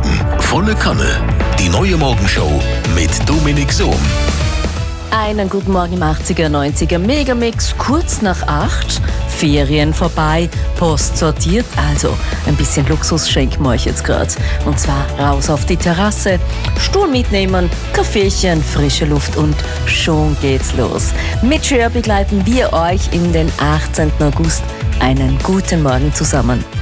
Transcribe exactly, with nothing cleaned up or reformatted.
Morgen volle Kanne. Die neue Morgenshow mit Dominik Sohm. Einen guten Morgen im achtziger, neunziger Megamix, kurz nach acht. Ferien vorbei, Post sortiert, also ein bisschen Luxus schenken wir euch jetzt gerade. Und zwar raus auf die Terrasse, Stuhl mitnehmen, Kaffeechen, frische Luft und schon geht's los. Mit Cher begleiten wir euch in den achtzehnten August. Einen guten Morgen zusammen.